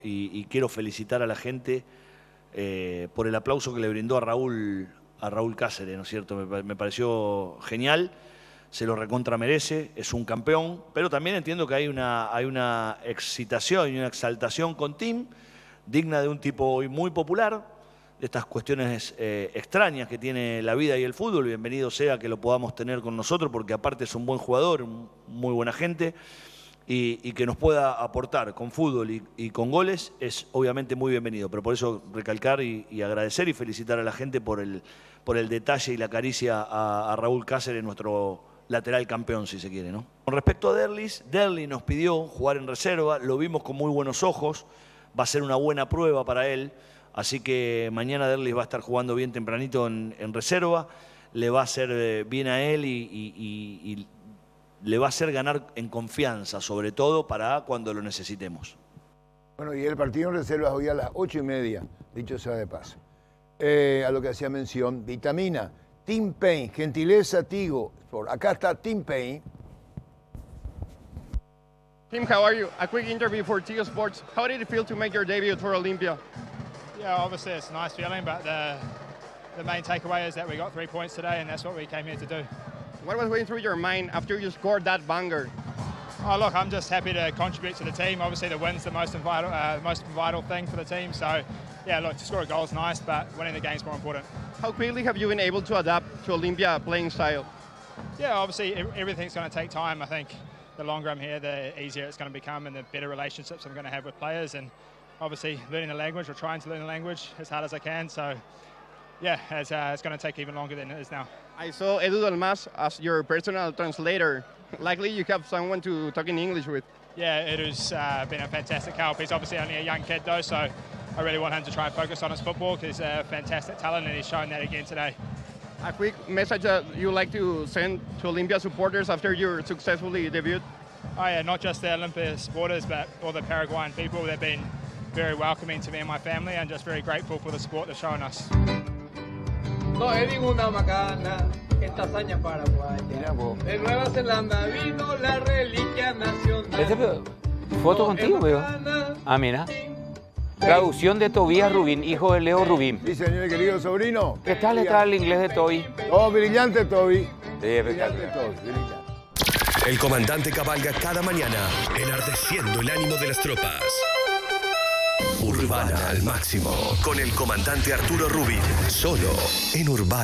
y quiero felicitar a la gente por el aplauso que le brindó a Raúl Cáceres, ¿no es cierto? Me pareció genial, se lo recontra merece, es un campeón, pero también entiendo que hay una excitación y una exaltación con Tim, digna de un tipo muy popular, de estas cuestiones extrañas que tiene la vida y el fútbol. Bienvenido sea que lo podamos tener con nosotros, porque aparte es un buen jugador, muy buena gente, y que nos pueda aportar con fútbol y con goles es obviamente muy bienvenido. Pero por eso recalcar y agradecer y felicitar a la gente por el detalle y la caricia a Raúl Cáceres, nuestro lateral campeón, si se quiere, ¿no? Con respecto a Derlis nos pidió jugar en reserva, lo vimos con muy buenos ojos, va a ser una buena prueba para él, así que mañana Derlis va a estar jugando bien tempranito en reserva, le va a hacer bien a él y le va a hacer ganar en confianza, sobre todo para cuando lo necesitemos. Bueno, y el partido en reserva hoy a las 8:30, dicho sea de paso. A lo que hacía mención, vitamina, Tim Paine, gentileza Tigo. Acá está Tim Paine. Tim, how are you? A quick interview for Tigo Sports. How did it feel to make your debut for Olympia? Yeah, obviously it's a nice feeling, but the main takeaway is that we got 3 points today, and that's what we came here to do. What was going through your mind after you scored that banger? Oh, look, I'm just happy to contribute to the team. Obviously, the win's the most vital thing for the team. So, yeah, look, to score a goal is nice, but winning the game's more important. How quickly have you been able to adapt to Olympia playing style? Yeah, obviously, everything's going to take time. I think the longer I'm here, the easier it's going to become and the better relationships I'm going to have with players. And obviously, learning the language or trying to learn the language as hard as I can. So, yeah, it's going to take even longer than it is now. I saw Edu Dalmas as your personal translator. Likely you have someone to talk in English with. Yeah, Edu's been a fantastic help. He's obviously only a young kid though, so I really want him to try and focus on his football because he's a fantastic talent and he's shown that again today. A quick message that you like to send to Olympia supporters after your successfully debut? Oh yeah, not just the Olympia supporters, but all the Paraguayan people. They've been very welcoming to me and my family and just very grateful for the support they've shown us. No, es ninguna macana, esta hazaña paraguaya. De Nueva Zelanda vino la reliquia nacional. Foto contigo, veo. Ah, mira. Traducción de Tobías Rubín, hijo de Leo Rubín. Sí, señor, querido sobrino. ¿Qué tal está el inglés de Toby? Oh, brillante, Toby. Sí, espectacular. El comandante cabalga cada mañana, enardeciendo el ánimo de las tropas. Urbana al máximo, con el comandante Arturo Rubín, solo en Urbana.